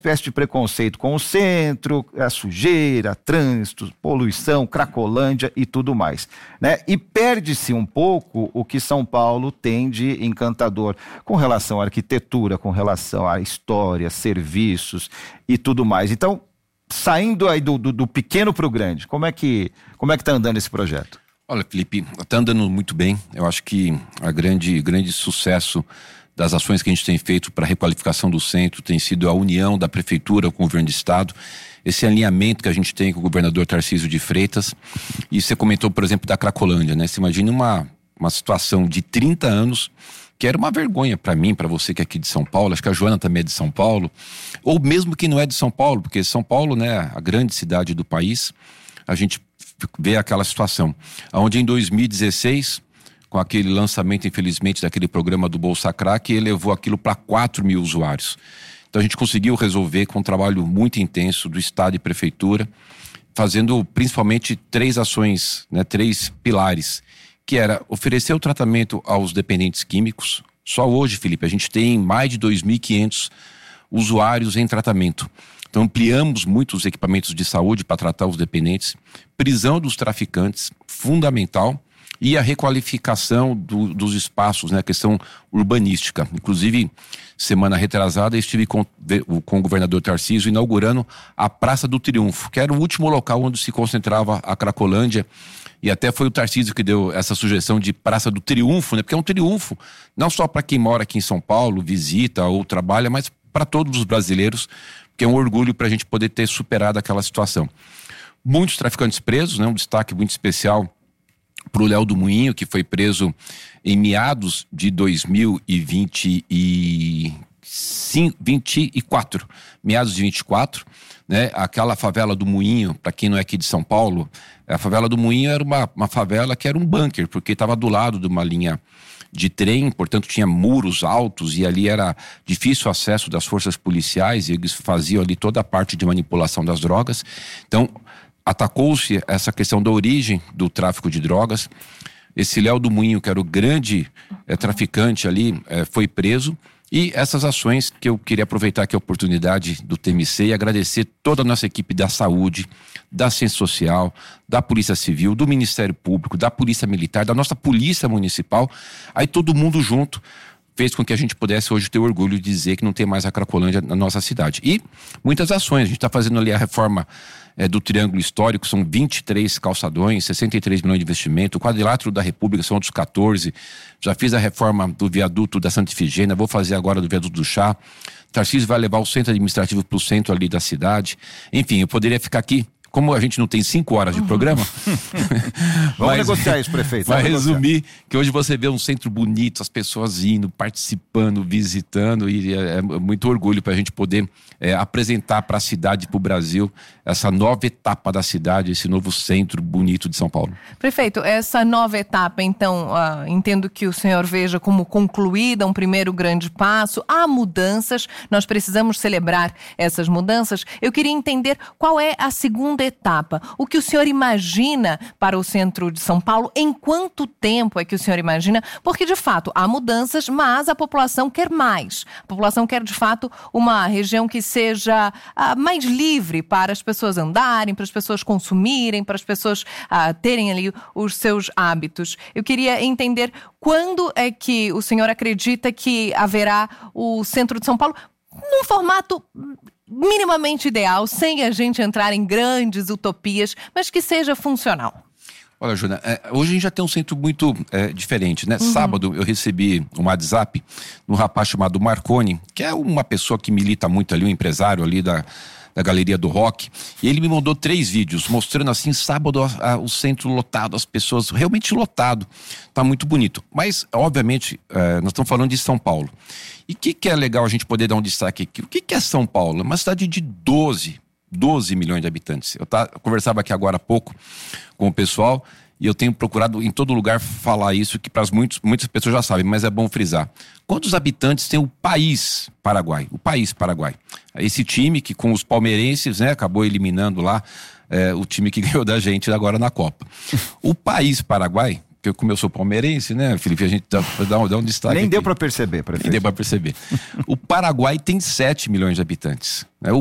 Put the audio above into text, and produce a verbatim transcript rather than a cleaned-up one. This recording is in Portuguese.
espécie de preconceito com o centro, a sujeira, trânsito, poluição, Cracolândia e tudo mais, né? E perde-se um pouco o que São Paulo tem de encantador com relação à arquitetura, com relação à história, serviços e tudo mais. Então, saindo aí do, do, do pequeno para o grande, como é que como é que está andando esse projeto? Olha, Felipe, está andando muito bem. Eu acho que a grande, grande sucesso das ações que a gente tem feito para a requalificação do centro tem sido a união da prefeitura com o governo do estado, esse alinhamento que a gente tem com o governador Tarcísio de Freitas. E você comentou, por exemplo, da Cracolândia, né? Você imagina uma, uma situação de trinta anos que era uma vergonha para mim, para você que é aqui de São Paulo, acho que a Joana também é de São Paulo, ou mesmo que não é de São Paulo, porque São Paulo, né, a grande cidade do país, a gente vê aquela situação, onde em dois mil e dezesseis, com aquele lançamento, infelizmente, daquele programa do Bolsa Crack, ele levou aquilo para quatro mil usuários. Então a gente conseguiu resolver com um trabalho muito intenso do Estado e Prefeitura, fazendo principalmente três ações, né, três pilares, que era oferecer o tratamento aos dependentes químicos. Só hoje, Felipe, a gente tem mais de dois mil e quinhentos usuários em tratamento. Então ampliamos muito os equipamentos de saúde para tratar os dependentes, prisão dos traficantes, fundamental, e a requalificação do, dos espaços, né, a questão urbanística. Inclusive, semana retrasada, estive com, com o governador Tarcísio inaugurando a Praça do Triunfo, que era o último local onde se concentrava a Cracolândia, e até foi o Tarcísio que deu essa sugestão de Praça do Triunfo, né, porque é um triunfo, não só para quem mora aqui em São Paulo, visita ou trabalha, mas para todos os brasileiros, que é um orgulho para a gente poder ter superado aquela situação. Muitos traficantes presos, né, um destaque muito especial para o Léo do Moinho, que foi preso em meados de dois mil e vinte e quatro, meados de vinte e quatro, né? Aquela favela do Moinho, para quem não é aqui de São Paulo, a favela do Moinho era uma, uma favela que era um bunker, porque estava do lado de uma linha de trem, portanto tinha muros altos e ali era difícil o acesso das forças policiais e eles faziam ali toda a parte de manipulação das drogas. Então atacou-se essa questão da origem do tráfico de drogas. Esse Léo do Moinho, que era o grande é, traficante ali, é, foi preso. E essas ações que eu queria aproveitar aqui a oportunidade do T M C e agradecer toda a nossa equipe da saúde, da ciência social, da Polícia Civil, do Ministério Público, da Polícia Militar, da nossa Polícia Municipal, aí todo mundo junto fez com que a gente pudesse hoje ter orgulho de dizer que não tem mais a Cracolândia na nossa cidade. E muitas ações, a gente está fazendo ali a reforma é, do Triângulo Histórico, são vinte e três calçadões, sessenta e três milhões de investimento, o Quadrilátero da República são outros quatorze, já fiz a reforma do viaduto da Santa Ifigênia, vou fazer agora do viaduto do Chá, Tarcísio vai levar o centro administrativo para o centro ali da cidade, enfim, eu poderia ficar aqui. Como a gente não tem cinco horas de programa, vamos mas, negociar isso, prefeito. Vai resumir que hoje você vê um centro bonito, as pessoas indo, participando, visitando, e é, é muito orgulho para a gente poder é, apresentar para a cidade, para o Brasil, essa nova etapa da cidade, esse novo centro bonito de São Paulo. Prefeito, essa nova etapa, então, uh, entendo que o senhor veja como concluída um primeiro grande passo. Há mudanças, nós precisamos celebrar essas mudanças. Eu queria entender qual é a segunda etapa. O que o senhor imagina para o centro de São Paulo? Em quanto tempo é que o senhor imagina? Porque, de fato, há mudanças, mas a população quer mais. A população quer, de fato, uma região que seja ah, mais livre para as pessoas andarem, para as pessoas consumirem, para as pessoas ah, terem ali os seus hábitos. Eu queria entender quando é que o senhor acredita que haverá o centro de São Paulo num formato minimamente ideal, sem a gente entrar em grandes utopias, mas que seja funcional. Olha, Juna, é, hoje a gente já tem um centro muito é, diferente, né? Uhum. Sábado eu recebi um WhatsApp de um rapaz chamado Marconi, que é uma pessoa que milita muito ali, um empresário ali da, da Galeria do Rock, e ele me mandou três vídeos mostrando assim, sábado a, a, o centro lotado, as pessoas realmente lotado, tá muito bonito. Mas, obviamente, é, nós estamos falando de São Paulo. E o que, que é legal a gente poder dar um destaque aqui? O que, que é São Paulo? É uma cidade de doze milhões de habitantes. Eu, tá, eu conversava aqui agora há pouco com o pessoal e eu tenho procurado em todo lugar falar isso, que para muitas pessoas já sabem, mas é bom frisar. Quantos habitantes tem o país Paraguai? O país Paraguai. Esse time que com os palmeirenses, né, acabou eliminando lá é, o time que ganhou da gente agora na Copa. O país Paraguai porque como eu sou palmeirense, né, Felipe, a gente dá, dá, um, dá um destaque. Nem aqui. deu para perceber, prefeito. Nem deu para perceber. O Paraguai tem sete milhões de habitantes. Né? O